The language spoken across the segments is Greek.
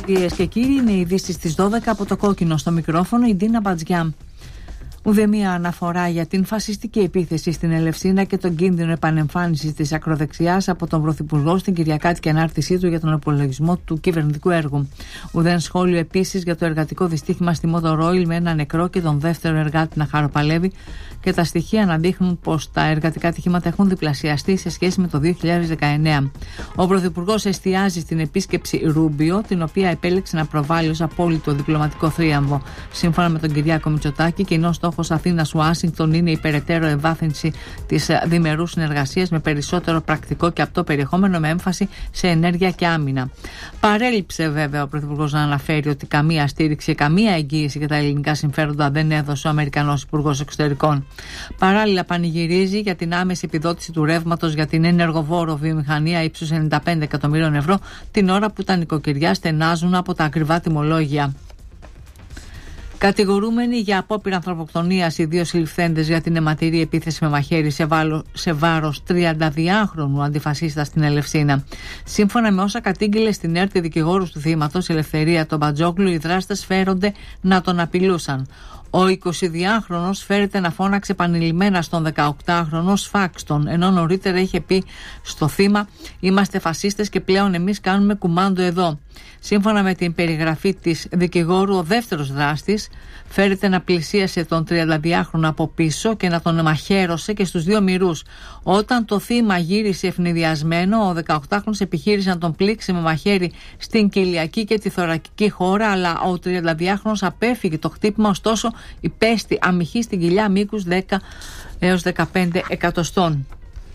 Κυρίες και κύριοι, είναι οι ειδήσεις στις 12 από το Κόκκινο. Στο μικρόφωνο η Ντίνα Μπατζιά. Ουδέμια αναφορά για την φασιστική επίθεση στην Ελευσίνα και τον κίνδυνο επανεμφάνισης της ακροδεξιάς από τον Πρωθυπουργό στην Κυριακάτικη ανάρτησή του για τον απολογισμό του κυβερνητικού έργου. Ουδέν σχόλιο επίσης για το εργατικό δυστύχημα στη Μότορόιλ με ένα νεκρό και τον δεύτερο εργάτη να χαροπαλεύει, και τα στοιχεία να δείχνουν πως τα εργατικά ατυχήματα έχουν διπλασιαστεί σε σχέση με το 2019. Ο Πρωθυπουργός εστιάζει στην επίσκεψη Ρούμπιο, την οποία επέλεξε να προβάλλει ως απόλυτο διπλωματικό θρίαμβο. Σύμφωνα με τον Κυριάκο Μητσοτάκη, κοινός στόχος Αθήνας-Ουάσιγκτον είναι η περαιτέρω ευάθυνση της διμερούς συνεργασίας με περισσότερο πρακτικό και απτό περιεχόμενο, με έμφαση σε ενέργεια και άμυνα. Παρέλειψε βέβαια ο Πρωθυπουργός να αναφέρει ότι καμία στήριξη, καμία εγγύηση για τα ελληνικά συμφέροντα δεν έδωσε ο Αμερικανός Υπουργός Εξωτερικών. Παράλληλα, πανηγυρίζει για την άμεση επιδότηση του ρεύματος για την ενεργοβόρο βιομηχανία ύψους 95 εκατομμύριων ευρώ, την ώρα που τα νοικοκυριά στενάζουν από τα ακριβά τιμολόγια. Κατηγορούμενοι για απόπειρα ανθρωποκτονίας οι δύο συλληφθέντες για την αιματηρή επίθεση με μαχαίρι σε βάρος 32χρονου αντιφασίστα στην Ελευσίνα. Σύμφωνα με όσα κατήγγειλε στην ΕΡΤ δικηγόρους του θύματος, Ελευθερία τον Μπατζόγλου, οι δράστες φέρονται να τον απειλούσαν. Ο 22χρονος φέρεται να φώναξε επανειλημμένα στον 18χρονο σφάξτον, ενώ νωρίτερα είχε πει στο θύμα «Είμαστε φασίστες και πλέον εμείς κάνουμε κουμάντο εδώ». Σύμφωνα με την περιγραφή της δικηγόρου, ο δεύτερος δράστης φέρεται να πλησίασε τον 32χρονο από πίσω και να τον μαχαίρωσε και στους δύο μυρούς. Όταν το θύμα γύρισε ευνηδιασμένο, ο 18χρονος επιχείρησε να τον πλήξει με μαχαίρι στην κοιλιακή και τη θωρακική χώρα, αλλά ο 32χρονος απέφυγε το χτύπημα, ωστόσο υπέστη αμυχή στην κοιλιά μήκους 10 έως 15 εκατοστών.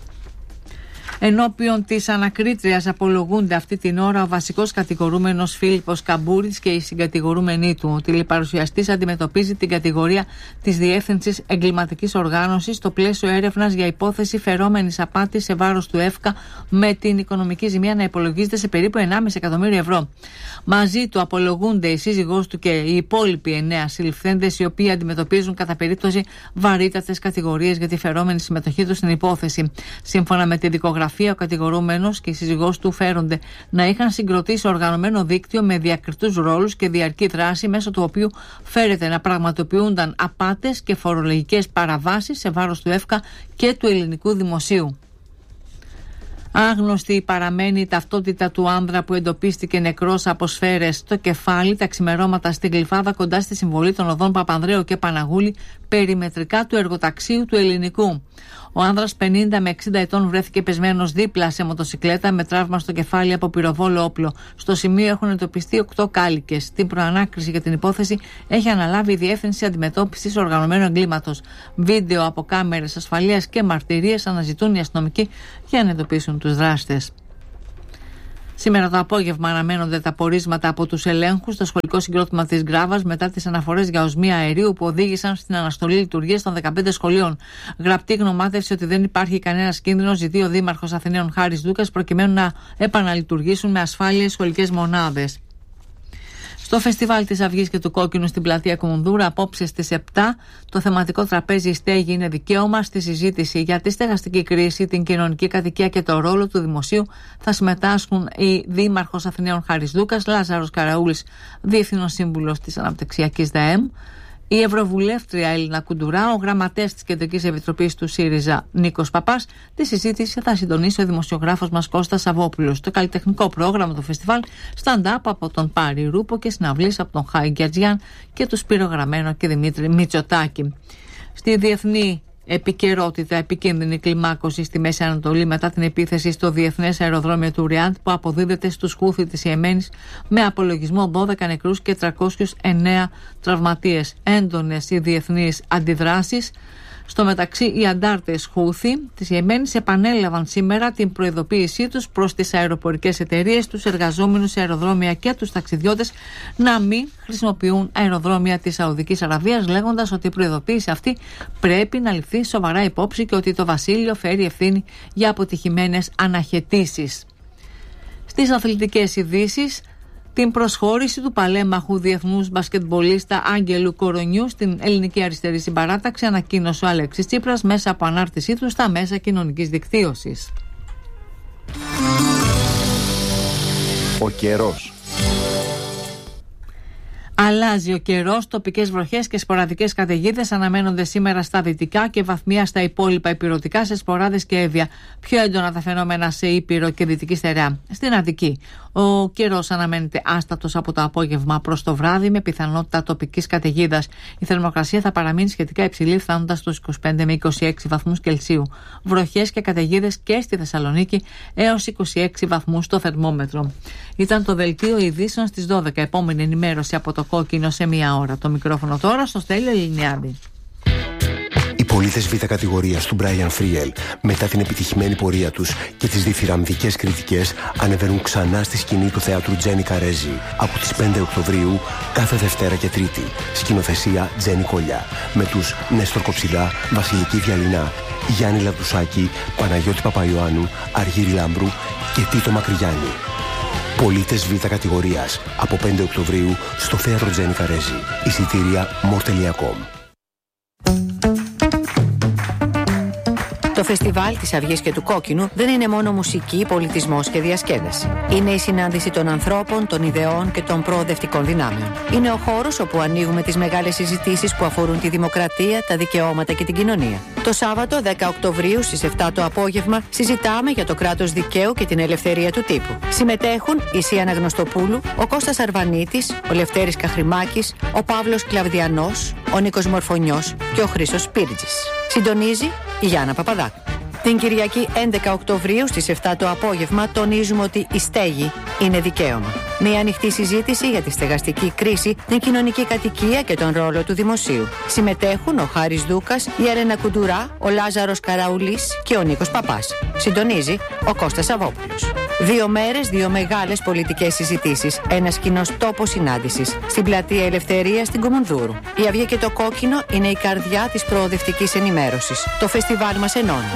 Ενώπιον της ανακρίτριας απολογούνται αυτή την ώρα ο βασικός κατηγορούμενος Φίλιππος Καμπούρης και η συγκατηγορούμενή του. Ο τηλεπαρουσιαστής αντιμετωπίζει την κατηγορία της Διεύθυνσης Εγκληματικής Οργάνωσης στο πλαίσιο έρευνας για υπόθεση φερόμενης απάτης σε βάρος του ΕΦΚΑ, με την οικονομική ζημία να υπολογίζεται σε περίπου 1,5 εκατομμύριο ευρώ. Μαζί του απολογούνται η σύζυγός του και οι υπόλοιποι 9 συλληφθέντες, οι οποίοι αντιμετωπίζουν κατά περίπτωση βαρύτατες κατηγορίες για τη φερόμενη συμμετοχή του στην υπόθεση. Σύμφωνα με τη δικογραφία, ο κατηγορούμενος και η σύζυγός του φέρονται να είχαν συγκροτήσει οργανωμένο δίκτυο με διακριτούς ρόλους και διαρκή δράση, μέσω του οποίου φέρεται να πραγματοποιούνταν απάτες και φορολογικές παραβάσεις σε βάρος του ΕΦΚΑ και του ελληνικού δημοσίου. Άγνωστη παραμένει η ταυτότητα του άνδρα που εντοπίστηκε νεκρός από σφαίρες στο κεφάλι τα ξημερώματα στην Γλυφάδα, κοντά στη συμβολή των οδών Παπανδρέου και Παναγούλη, περιμετρικά του εργοταξίου του Ελληνικού. Ο άνδρας 50 με 60 ετών βρέθηκε πεσμένος δίπλα σε μοτοσικλέτα με τραύμα στο κεφάλι από πυροβόλο όπλο. Στο σημείο έχουν εντοπιστεί 8 κάλικες. Την προανάκριση για την υπόθεση έχει αναλάβει η Διεύθυνση Αντιμετώπισης Οργανωμένου Εγκλήματος. Βίντεο από κάμερες ασφαλείας και μαρτυρίες αναζητούν οι αστυνομικοί για να εντοπίσουν τους δράστες. Σήμερα το απόγευμα αναμένονται τα πορίσματα από τους ελέγχους στο σχολικό συγκρότημα της Γκράβας μετά τις αναφορές για οσμία αερίου που οδήγησαν στην αναστολή λειτουργίας των 15 σχολείων. Γραπτή γνωμάτευση ότι δεν υπάρχει κανένας κίνδυνος ζητεί ο Δήμαρχος Αθηναίων Χάρης Δούκας, προκειμένου να επαναλειτουργήσουν με ασφάλεια σχολικές μονάδες. Στο φεστιβάλ της Αυγής και του Κόκκινου στην πλατεία Κουμουνδούρα, απόψε στις 7, το θεματικό τραπέζι «Η στέγη είναι δικαίωμα». Στη συζήτηση για τη στεγαστική κρίση, την κοινωνική κατοικία και το ρόλο του δημοσίου θα συμμετάσχουν η Δήμαρχος Αθηναίων Χάρης Δούκας, Λάζαρος Καραούλης, Διεύθυνος Σύμβουλος της Αναπτυξιακής ΔΑΕΜ, η Ευρωβουλεύτρια Έλληνα Κουντουρά, ο γραμματέας της Κεντρικής Επιτροπής του ΣΥΡΙΖΑ Νίκος Παπάς. Τη συζήτηση θα συντονίσει ο δημοσιογράφος μας Κώστας Σαββόπουλος. Το καλλιτεχνικό πρόγραμμα του φεστιβάλ, stand-up από τον Πάρη Ρούπο και συναυλίες από τον Χάι Γκιατζιάν και του Σπύρο Γραμμένο και Δημήτρη Μητσοτάκη. Στη διεθνή επικαιρότητα, επικίνδυνη κλιμάκωση στη Μέση Ανατολή μετά την επίθεση στο διεθνές αεροδρόμιο του Ριάντ που αποδίδεται στους Χούθι της Ιεμένης, με απολογισμό 12 νεκρούς και 309 τραυματίες. Έντονες οι διεθνείς αντιδράσεις. Στο μεταξύ, οι αντάρτες Χούθι της Ιεμένης επανέλαβαν σήμερα την προειδοποίησή τους προς τις αεροπορικές εταιρείες, τους εργαζόμενους σε αεροδρόμια και τους ταξιδιώτες να μην χρησιμοποιούν αεροδρόμια της Σαουδικής Αραβίας, λέγοντας ότι η προειδοποίηση αυτή πρέπει να ληφθεί σοβαρά υπόψη και ότι το βασίλειο φέρει ευθύνη για αποτυχημένες αναχαιτήσεις. Στις αθλητικές ειδήσεις, την προσχώρηση του παλέμαχου διεθνούς μπασκετμπολίστα Άγγελου Κορονιού στην ελληνική αριστερή συμπαράταξη ανακοίνωσε ο Αλέξης Τσίπρας μέσα από ανάρτησή του στα μέσα κοινωνικής δικτύωσης. Ο καιρός. Αλλάζει ο καιρός, τοπικές βροχές και σποραδικές καταιγίδες αναμένονται σήμερα στα δυτικά και βαθμία στα υπόλοιπα ηπειρωτικά σε σποράδες και έβια. Πιο έντονα τα φαινόμενα σε Ήπειρο και Δυτική Στερεά. Στην Αττική, ο καιρός αναμένεται άστατος από το απόγευμα προς το βράδυ με πιθανότητα τοπικής καταιγίδας. Η θερμοκρασία θα παραμείνει σχετικά υψηλή, φτάνοντας στους 25 με 26 βαθμούς Κελσίου. Βροχές και καταιγίδες και στη Θεσσαλονίκη έως 26 βαθμούς στο θερμόμετρο. Ήταν το δελτίο ειδήσεων στις 12. Επόμενη ενημέρωση από το Κόκκινο σε μία ώρα. Το μικρόφωνο τώρα στο Στέλιο Ελληνιάδη. Οι πολίτες Β' κατηγορίας του Brian Friel, μετά την επιτυχημένη πορεία τους και τις διθυραμβικές κριτικές, ανεβαίνουν ξανά στη σκηνή του θεάτρου Τζένι Καρέζη από τις 5 Οκτωβρίου, κάθε Δευτέρα και Τρίτη. Σκηνοθεσία Τζένι Κολιά, με τους Νέστορ Κοψιλά, Βασιλική Διαλυνά, Γιάννη Λαβδουσάκη, Παναγιώτη Παπαϊωάννου, Αργύρη Λάμπρου και Τίτο Μακρυγιάννη. Πολίτες Β' κατηγορίας από 5 Οκτωβρίου στο θέατρο Τζένι Καρέζη. Εισιτήρια more.com. Το φεστιβάλ της Αυγής και του Κόκκινου δεν είναι μόνο μουσική, πολιτισμός και διασκέδαση. Είναι η συνάντηση των ανθρώπων, των ιδεών και των προοδευτικών δυνάμεων. Είναι ο χώρος όπου ανοίγουμε τις μεγάλες συζητήσεις που αφορούν τη δημοκρατία, τα δικαιώματα και την κοινωνία. Το Σάββατο 10 Οκτωβρίου στις 7 το απόγευμα συζητάμε για το κράτος δικαίου και την ελευθερία του τύπου. Συμμετέχουν η Σία Αναγνωστοπούλου, ο Κώστας Αρβανίτης, ο Λευτέρης Καχρημάκης, ο Παύλος Κλαβδιανός, ο Νίκος Μορφωνιός και ο Χρήστος Σπίρτζης. Συντονίζει η Γιάννα Παπαδάκου. Την Κυριακή 11 Οκτωβρίου στις 7 το απόγευμα τονίζουμε ότι η στέγη είναι δικαίωμα. Μια ανοιχτή συζήτηση για τη στεγαστική κρίση, την κοινωνική κατοικία και τον ρόλο του δημοσίου. Συμμετέχουν ο Χάρης Δούκας, η Έλενα Κουντουρά, ο Λάζαρος Καραουλής και ο Νίκος Παπάς. Συντονίζει ο Κώστας Σαββόπουλος. 2 μέρες, 2 μεγάλες πολιτικές συζητήσεις. Ένας κοινός τόπος συνάντησης στην Πλατεία Ελευθερίας στην Κομουνδούρου. Η Αυγή και το Κόκκινο είναι η καρδιά της προοδευτικής ενημέρωσης. Το φεστιβάλ μας ενώνει.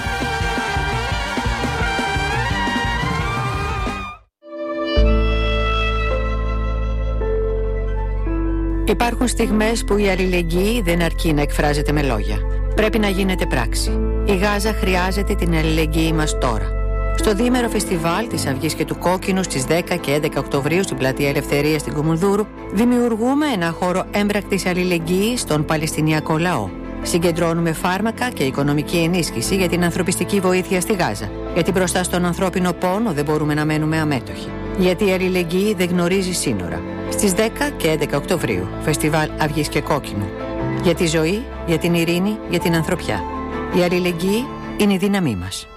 Υπάρχουν στιγμές που η αλληλεγγύη δεν αρκεί να εκφράζεται με λόγια. Πρέπει να γίνεται πράξη. Η Γάζα χρειάζεται την αλληλεγγύη μας τώρα. Στο διήμερο φεστιβάλ της Αυγής και του Κόκκινου στις 10 και 11 Οκτωβρίου στην Πλατεία Ελευθερίας στην Κομουνδούρου δημιουργούμε ένα χώρο έμπρακτης αλληλεγγύης στον Παλαιστινιακό λαό. Συγκεντρώνουμε φάρμακα και οικονομική ενίσχυση για την ανθρωπιστική βοήθεια στη Γάζα. Γιατί μπροστά στον ανθρώπινο πόνο δεν μπορούμε να μένουμε αμέτωχοι. Γιατί η αλληλεγγύη δεν γνωρίζει σύνορα. Στις 10 και 11 Οκτωβρίου, Φεστιβάλ Αυγής και Κόκκινου. Για τη ζωή, για την ειρήνη, για την ανθρωπιά. Η αλληλεγγύη είναι η δύναμή μας.